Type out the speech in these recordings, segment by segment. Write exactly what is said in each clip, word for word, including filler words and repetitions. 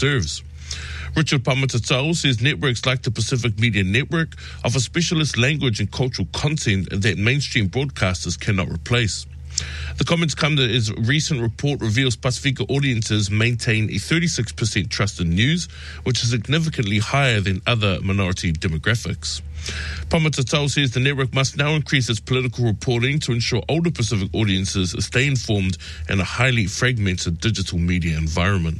serves. Richard Pamatatau says networks like the Pacific Media Network offer specialist language and cultural content that mainstream broadcasters cannot replace. The comments come as a recent report reveals Pacifica audiences maintain a thirty-six percent trust in news, which is significantly higher than other minority demographics. Pamatatau says the network must now increase its political reporting to ensure older Pacific audiences stay informed in a highly fragmented digital media environment.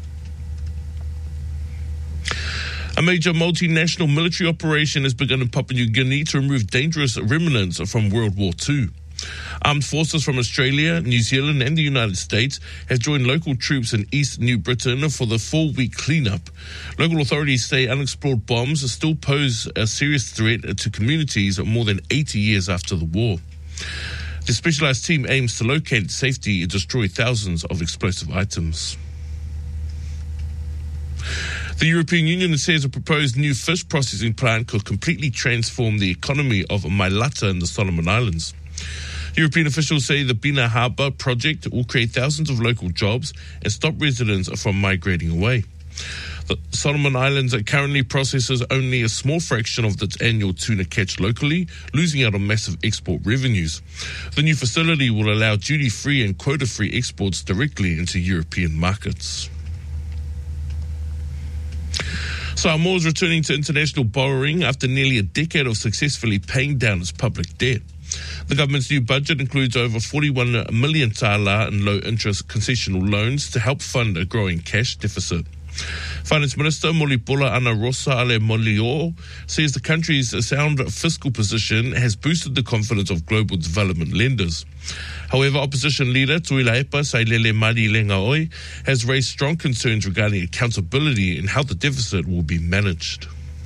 A major multinational military operation has begun in Papua New Guinea to remove dangerous remnants from World War Two. Armed forces from Australia, New Zealand and the United States have joined local troops in East New Britain for the four-week cleanup. Local authorities say unexploded bombs still pose a serious threat to communities more than eighty years after the war. The specialised team aims to locate, safety and destroy thousands of explosive items. The European Union says a proposed new fish processing plant could completely transform the economy of Mailata in the Solomon Islands. European officials say the Bina Harbour project will create thousands of local jobs and stop residents from migrating away. The Solomon Islands currently processes only a small fraction of its annual tuna catch locally, losing out on massive export revenues. The new facility will allow duty-free and quota-free exports directly into European markets. Samoa is returning to international borrowing after nearly a decade of successfully paying down its public debt. The government's new budget includes over forty-one million tala in low-interest concessional loans to help fund a growing cash deficit. Finance Minister Molipola Ana Rosa Ale Molio says the country's sound fiscal position has boosted the confidence of global development lenders. However, opposition leader Tuilaepa Sailele Mari Lengaoi has raised strong concerns regarding accountability and how the deficit will be managed.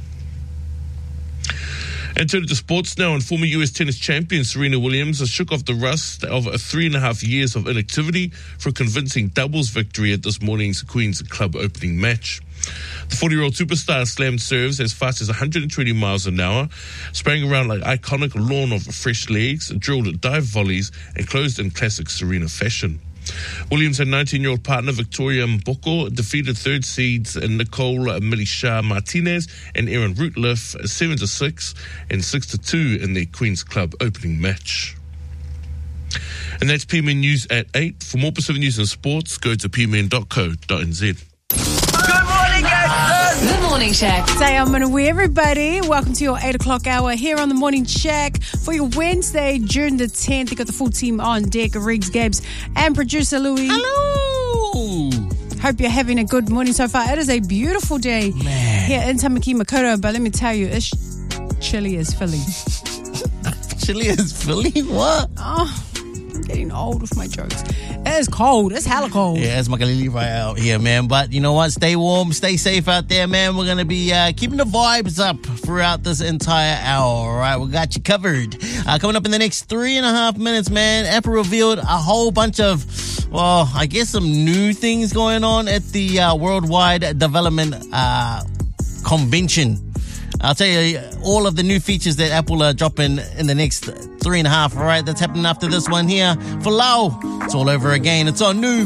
And turning to sports now, and former U S tennis champion Serena Williams has shook off the rust of a three and a half years of inactivity for a convincing doubles victory at this morning's Queen's Club opening match. The forty-year-old superstar slammed serves as fast as one hundred twenty miles an hour, sprang around like iconic lawn of fresh legs, drilled dive volleys, and closed in classic Serena fashion. Williams and nineteen-year-old partner Victoria Mboko defeated third seeds Nicole Milisha Martinez and Erin Rootliff seven to six and six to two in their Queen's Club opening match. And that's P M N News at eight. For more Pacific News and sports, go to p m n dot co dot n z. Good morning, guys. The Morning Shack. Say I'm Manawee, everybody. Welcome to your eight o'clock hour here on the Morning Shack for your Wednesday, June the tenth. You got the full team on deck, Riggs, Gabs, and producer Louis. Hello. Hope you're having a good morning so far. It is a beautiful day Man. here in Tamaki Makaurau, but let me tell you, it's chilly as Philly. Chilly as Philly? What? Oh, I'm getting old with my jokes. It's cold. It's hella cold. Yeah, it's Makalili right out here, man. But you know what? Stay warm, stay safe out there, man. We're going to be uh, keeping the vibes up throughout this entire hour, all right? We got you covered. Uh, coming up in the next three and a half minutes, man, Apple revealed a whole bunch of, well, I guess some new things going on at the uh, Worldwide Development uh, Convention. I'll tell you all of the new features that Apple are dropping in the next three and a half, all right? That's happening after this one here. For Lau, it's all over again. It's on New